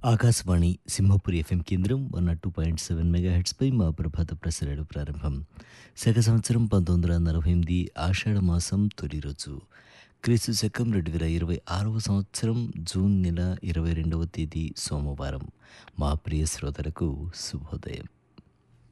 Akashvani Simhapuri FM కేంద్రం 102.7 మెగాహెర్ట్స్పై మా ప్రభాత ప్రసారాలు ప్రారంభం. శక సంవత్సరం 1948 ఆషాఢ మాసం తొలి రోజు. క్రీస్తు శకం 2026వ సంవత్సరం జూన్ నెల 22వ తేదీ సోమవారం. మా ప్రియ శ్రోతలకు శుభోదయం.